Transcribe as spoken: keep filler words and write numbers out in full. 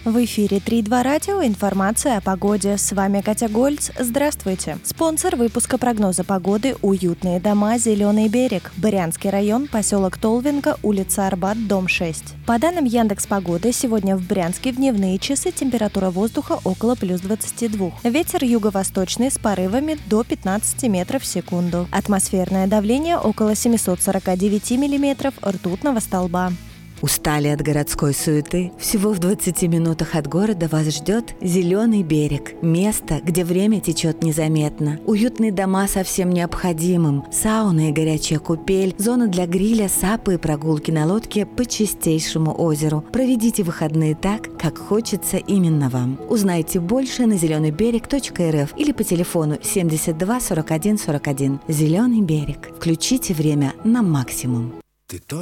В эфире три два радио. Информация о погоде. С вами Катя Гольц. Здравствуйте. Спонсор выпуска прогноза погоды «Уютные дома. Зеленый берег». Брянский район, поселок Толвинка, улица Арбат, дом шесть. По данным Яндекс.Погоды, сегодня в Брянске в дневные часы температура воздуха около плюс двадцати двух. Ветер юго-восточный с порывами до пятнадцати метров в секунду. Атмосферное давление около семисот сорока девяти миллиметров ртутного столба. Устали от городской суеты? Всего в двадцати минутах от города вас ждет Зеленый берег. Место, где время течет незаметно. Уютные дома со всем необходимым. Сауна и горячая купель. Зона для гриля, сапы и прогулки на лодке по чистейшему озеру. Проведите выходные так, как хочется именно вам. Узнайте больше на зеленый берег точка эр эф или по телефону семьдесят два сорок один сорок один. Зеленый берег. Включите время на максимум. Ты